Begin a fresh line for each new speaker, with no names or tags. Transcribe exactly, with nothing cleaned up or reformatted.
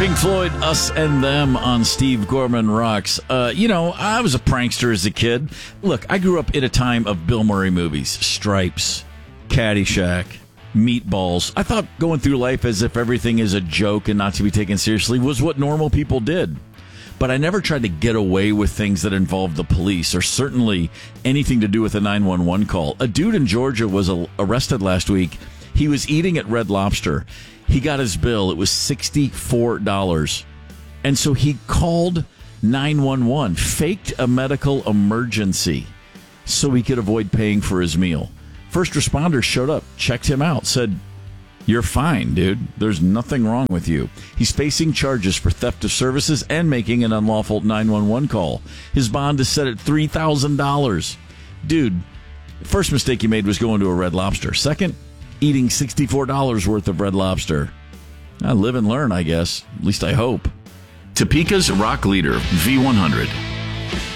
Pink Floyd, Us and Them on Steve Gorman Rocks. Uh, you know, I was a prankster as a kid. Look, I grew up in a time of Bill Murray movies, Stripes, Caddyshack, Meatballs. I thought going through life as if everything is a joke and not to be taken seriously was what normal people did. But I never tried to get away with things that involved the police or certainly anything to do with a nine one one call. A dude in Georgia was arrested last week. He was eating at Red Lobster. He got his bill. It was sixty-four dollars. And so he called nine one one, faked a medical emergency so he could avoid paying for his meal. First responders showed up, checked him out, said, "You're fine, dude. There's nothing wrong with you." He's facing charges for theft of services and making an unlawful nine one one call. His bond is set at three thousand dollars. Dude, first mistake he made was going to a Red Lobster. Second, eating sixty-four dollars worth of Red Lobster. I live and learn, I guess. At least I hope.
Topeka's rock leader, V one hundred.